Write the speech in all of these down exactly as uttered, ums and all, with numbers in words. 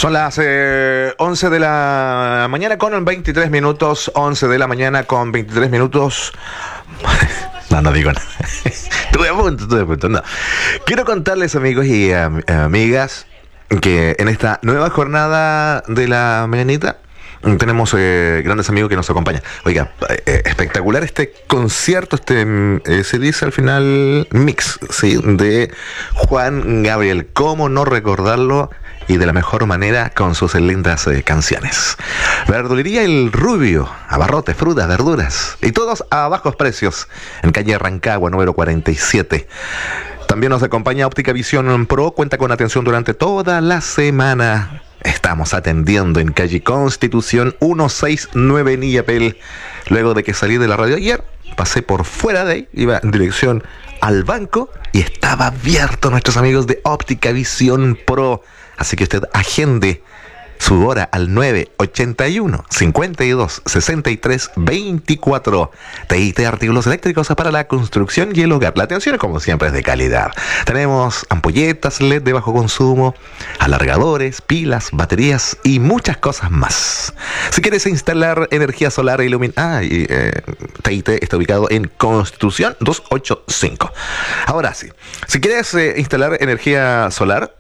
Son las eh, once de la mañana con veintitrés minutos. once de la mañana con veintitrés minutos. No, no digo nada. Estuve a punto, estuve a punto. No. Quiero contarles, amigos y uh, amigas, que en esta nueva jornada de la mañanita tenemos eh, grandes amigos que nos acompañan. Oiga, eh, espectacular este concierto, este eh, se dice al final mix, sí, de Juan Gabriel. ¿Cómo no recordarlo? Y de la mejor manera con sus lindas eh, canciones. Verdulería El Rubio, abarrotes, frutas, verduras y todos a bajos precios en calle Rancagua número cuarenta y siete. También nos acompaña Óptica Visión Pro, cuenta con atención durante toda la semana. Estamos atendiendo en calle Constitución ciento sesenta y nueve en Illapel. Luego de que salí de la radio ayer, pasé por fuera de ahí, iba en dirección al banco y estaba abierto nuestros amigos de Óptica Visión Pro. Así que usted agende su hora al nueve ochenta y uno, cincuenta y dos, sesenta y tres, veinticuatro. T I T Artículos Eléctricos para la construcción y el hogar. La atención, como siempre, es de calidad. Tenemos ampolletas L E D de bajo consumo, alargadores, pilas, baterías y muchas cosas más. Si quieres instalar energía solar e iluminación, ah, y, eh, T I T está ubicado en Constitución doscientos ochenta y cinco. Ahora sí, si quieres eh, instalar energía solar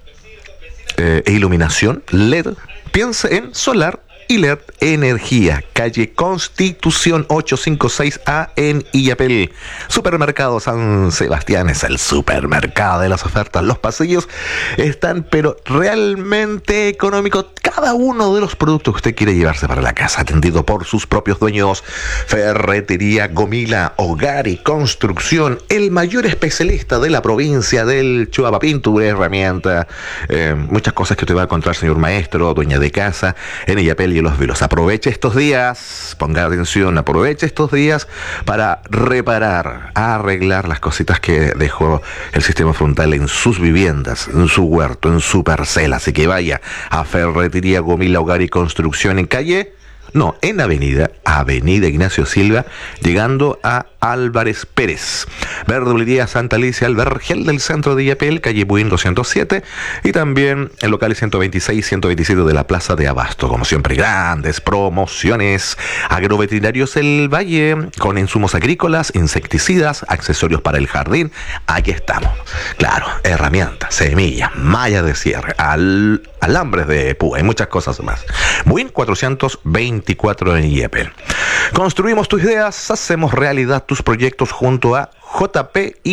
e iluminación L E D, piense en Solar y L E D Energía, calle Constitución ochocientos cincuenta y seis A en Illapel. Supermercado San Sebastián es el supermercado de las ofertas. Los pasillos están pero realmente económicos. Cada uno de los productos que usted quiere llevarse para la casa, atendido por sus propios dueños. Ferretería Gomila, hogar y construcción, el mayor especialista de la provincia del Chuapa. Pintura, herramienta, eh, muchas cosas que usted va a encontrar, señor maestro, dueña de casa, en Illapel y Los Vilos. Aproveche estos días, ponga atención, aproveche estos días para reparar, arreglar las cositas que dejó el sistema frontal en sus viviendas, en su huerto, en su parcela. Así que vaya a Ferretería Gomila, hogar y construcción en calle, no, en avenida, avenida Ignacio Silva, llegando a Álvarez Pérez. Verdulería Santa Alicia, el Vergel del centro de Illapel, calle Buin doscientos siete, y también en locales ciento veintiséis y ciento veintisiete de la Plaza de Abasto. Como siempre, grandes promociones. Agroveterinarios El Valle, con insumos agrícolas, insecticidas, accesorios para el jardín. Aquí estamos. Claro, herramientas, semillas, malla de cierre, al, alambres de púa y muchas cosas más. Buin cuatrocientos veinticuatro en Illapel. Construimos tus ideas, hacemos realidad tus proyectos junto a J P